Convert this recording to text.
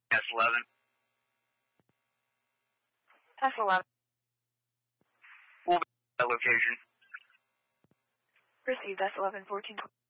S11. S11. We'll be at that location. Received S11 1420.